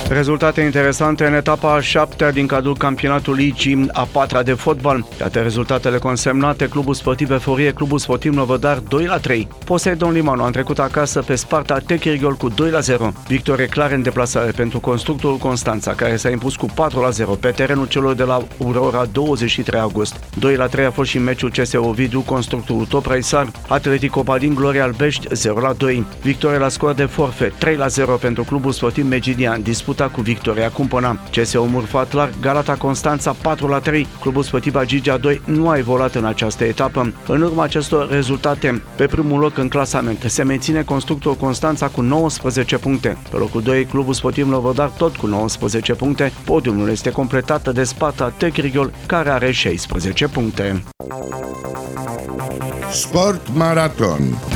Rezultate interesante în etapa a 7-a din cadrul campionatului Ligii a 4-a de fotbal. Iată rezultatele consemnate: Clubul Sportiv Eforie, Clubul Sportiv Năvodar 2-3. Poseidon Limanu a trecut acasă pe Sparta Techirghiol cu 2-0. Victorie clară în deplasare pentru Constructorul Constanța, care s-a impus cu 4-0 pe terenul celor de la Aurora 23 august. 2-3 a fost și meciul CS Ovidiu, Constructorul Topraisar, Atletico Badin Gloria Albești 0-2. Victorie la scor de forfet 3-0 pentru Clubul Sportiv Megidian, disputa cu Victoria Cumpăna. CSU Murfatlar, Galata Constanța 4-3. Clubul Sportiv Agigea 2 nu a evoluat în această etapă. În urma acestor rezultate, pe primul loc în clasament se menține Constructorul Constanța cu 19 puncte. Pe locul 2, Clubul Sportiv Năvodar tot cu 19 puncte. Podiumul este completat de Sparta Techirghiol, care are 16 puncte. Sport Maraton.